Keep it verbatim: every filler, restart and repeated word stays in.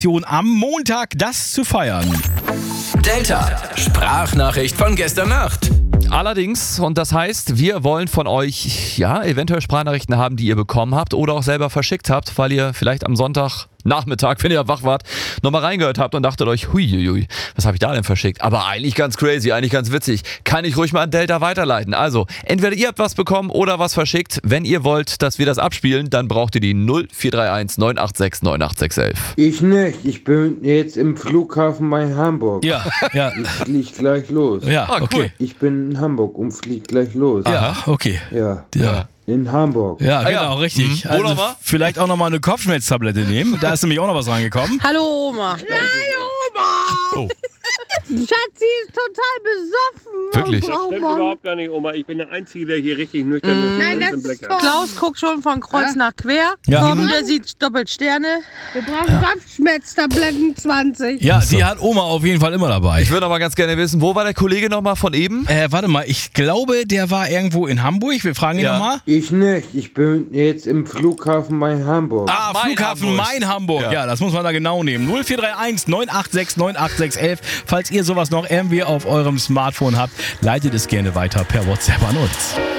Am Montag das zu feiern. Delta, Sprachnachricht von gestern Nacht. Allerdings, und das heißt, wir wollen von euch, ja, eventuell Sprachnachrichten haben, die ihr bekommen habt oder auch selber verschickt habt, weil ihr vielleicht am Sonntagnachmittag, wenn ihr wach wart, nochmal reingehört habt und dachtet euch, huiuiui, was habe ich da denn verschickt? Aber eigentlich ganz crazy, eigentlich ganz witzig. Kann ich ruhig mal an Delta weiterleiten. Also, entweder ihr habt was bekommen oder was verschickt. Wenn ihr wollt, dass wir das abspielen, dann braucht ihr die null vier drei eins neun acht sechs neun acht sechs eins eins. Ich nicht, ich bin jetzt im Flughafen bei Hamburg. Ja, ja. Ich flieg gleich los. Ja, Ah, cool. okay. Ich bin in Hamburg und flieg gleich los. Ja, okay. Ja, Ja. in Hamburg. Ja, Ah, genau, ja. richtig. Mhm. Also Oder mal? vielleicht auch nochmal eine Kopfschmerztablette nehmen. Da ist nämlich auch noch was reingekommen. Hallo Oma. Hallo Oma. Oh. Schatzi ist total besoffen. Wirklich? Oh, Stimmt Mann. überhaupt gar nicht, Oma. Ich bin der Einzige, der hier richtig nüchtern ist. Nein, und das einen Blick ist hat. Klaus guckt schon von Kreuz nach quer. Ja. Tom, der sieht doppelt Sterne. Wir brauchen Kopfschmerztabletten zwanzig. Ja, die hat Oma auf jeden Fall immer dabei. Ich würde aber ganz gerne wissen, wo war der Kollege nochmal von eben? Äh, warte mal, ich glaube, der war irgendwo in Hamburg. Wir fragen ihn Ja. nochmal. Ich nicht, ich bin jetzt im Flughafen bei Hamburg. Ah, Mein Flughafen Hamburg. Main Hamburg. Ja. Ja. das muss man da genau nehmen. null vier drei eins neun acht sechs neun acht sechs eins eins. Falls ihr sowas noch irgendwie auf eurem Smartphone habt, leitet es gerne weiter per WhatsApp an uns.